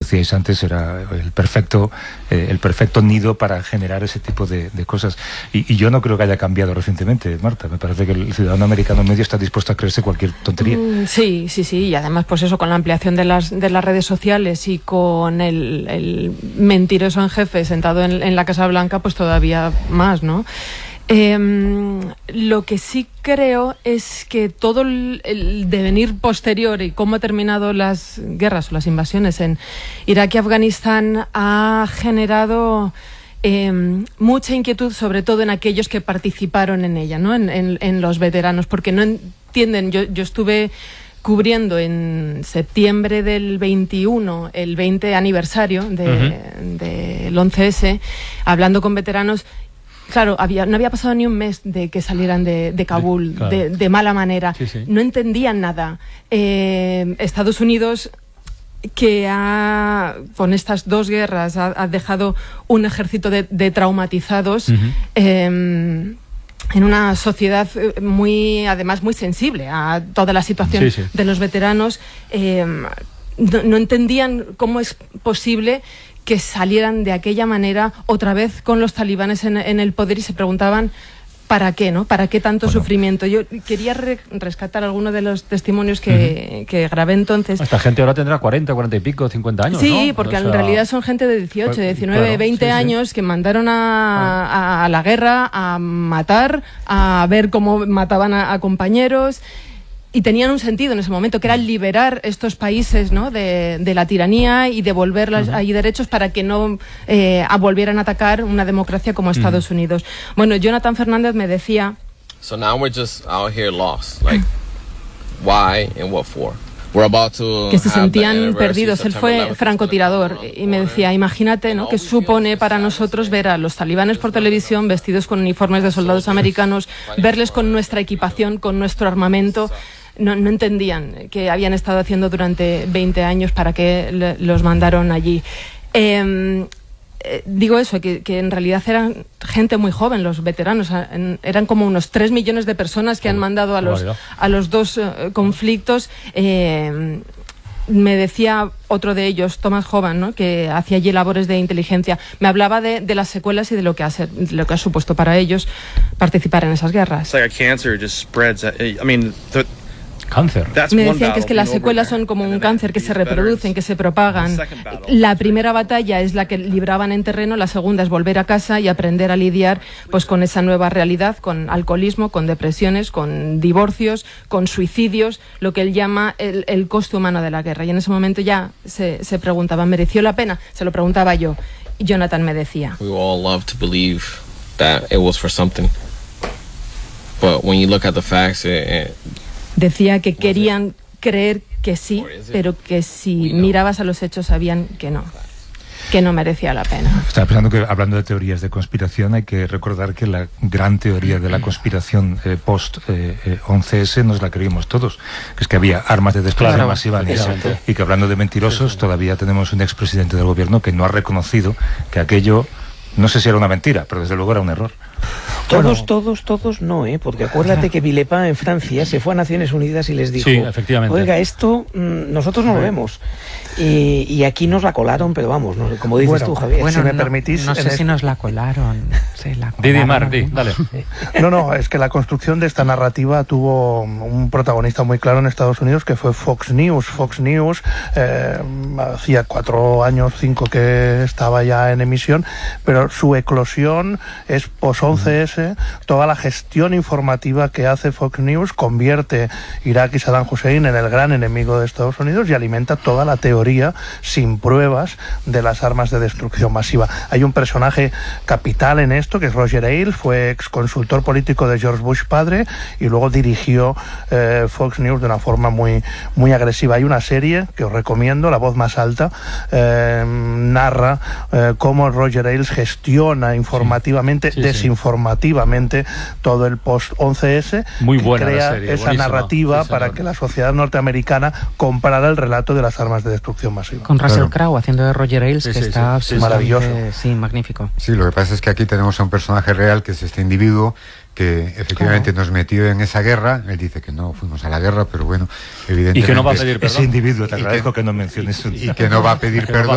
decíais antes, era el perfecto nido para generar ese tipo de cosas. Y yo no creo que haya cambiado recientemente, Marta. Me parece que el ciudadano americano medio está dispuesto a creerse cualquier tontería. Sí. Y además, pues eso, con la ampliación de las redes sociales y con el mentiroso en jefe sentado en la Casa Blanca, pues todavía más, ¿no? Lo que sí creo es que todo el devenir posterior y cómo ha terminado las guerras o las invasiones en Irak y Afganistán ha generado mucha inquietud, sobre todo en aquellos que participaron en ella, ¿no? En los veteranos, porque no entienden. Yo estuve cubriendo en septiembre del 21 el 20 aniversario del 11S, hablando con veteranos. Claro, no había pasado ni un mes de que salieran de Kabul, claro, de mala manera. Sí. No entendían nada. Estados Unidos, que con estas dos guerras ha dejado un ejército de traumatizados, en una sociedad además muy sensible a toda la situación de los veteranos. No entendían cómo es posible que salieran de aquella manera otra vez con los talibanes en el poder, y se preguntaban ¿para qué, no? ¿Para qué tanto sufrimiento? Yo quería rescatar algunos de los testimonios que grabé entonces. Esta gente ahora tendrá 40 y pico, 50 años, sí, ¿no? porque en realidad son gente de 18, 19, 20 años que mandaron a la guerra a matar, a ver cómo mataban a compañeros. Y tenían un sentido en ese momento, que era liberar estos países, ¿no?, de la tiranía y devolverles ahí derechos para que no volvieran a atacar una democracia como Estados Unidos. Bueno, Jonathan Fernández me decía... So now we're just out here lost, like, why and what for? We're about to que se sentían perdidos. Él fue francotirador y me decía, imagínate, ¿no?, que supone para nosotros ver a los talibanes por televisión vestidos con uniformes de soldados americanos, verles con nuestra equipación, con nuestro armamento. No entendían qué habían estado haciendo durante 20 años, para qué los mandaron allí. Digo eso, que en realidad eran gente muy joven, los veteranos. Eran como unos 3 millones de personas que han mandado a los dos conflictos. Me decía otro de ellos, Thomas Hovan, ¿no?, que hacía allí labores de inteligencia. Me hablaba de las secuelas y de lo que ha supuesto para ellos participar en esas guerras. Cáncer. Me decían que es que las secuelas son como un cáncer, que se reproducen, que se propagan. La primera batalla es la que libraban en terreno, la segunda es volver a casa y aprender a lidiar, pues, con esa nueva realidad, con alcoholismo, con depresiones, con divorcios, con suicidios, lo que él llama el coste humano de la guerra. Y en ese momento ya se preguntaban, ¿mereció la pena? Se lo preguntaba yo. Y Jonathan me decía, We all love to believe that it was for something. But when you look at the facts, decía que querían creer que sí, pero que si mirabas a los hechos sabían que no merecía la pena. Estaba pensando que, hablando de teorías de conspiración, hay que recordar que la gran teoría de la conspiración post-11S nos la creímos todos, que es que había armas de destrucción masiva en Irak, y que, hablando de mentirosos, todavía tenemos un expresidente del gobierno que no ha reconocido que aquello, no sé si era una mentira, pero desde luego era un error. Todos no, porque acuérdate que Villepin en Francia se fue a Naciones Unidas y les dijo, oiga, esto nosotros no lo vemos. Y aquí nos la colaron, pero vamos, como dices tú, Javier. Bueno, si me permitís... No sé si nos la colaron. Didi Martí, dale. No, es que la construcción de esta narrativa tuvo un protagonista muy claro en Estados Unidos, que fue Fox News. Fox News hacía 4 años, 5 que estaba ya en emisión, pero su eclosión es post-11S. Toda la gestión informativa que hace Fox News convierte Irak y Saddam Hussein en el gran enemigo de Estados Unidos y alimenta toda la teoría sin pruebas de las armas de destrucción masiva. Hay un personaje capital en esto, que es Roger Ailes, fue ex consultor político de George Bush padre y luego dirigió Fox News de una forma muy, muy agresiva. Hay una serie que os recomiendo, La Voz Más Alta, narra cómo Roger Ailes gestiona informativamente, desinformativamente todo el post-11S, muy buena crea la serie, esa buenísima, narrativa para que la sociedad norteamericana comprara el relato de las armas de destrucción masiva. Con Russell Crowe haciendo de Roger Ailes, que está maravilloso. Sí, magnífico. Sí, lo que pasa es que aquí tenemos a un personaje real, que es este individuo que efectivamente nos metió en esa guerra. Él dice que no fuimos a la guerra, pero bueno, evidentemente... Y que no va a pedir perdón. Ese individuo, te agradezco que no menciones su... Y que no va a pedir perdón.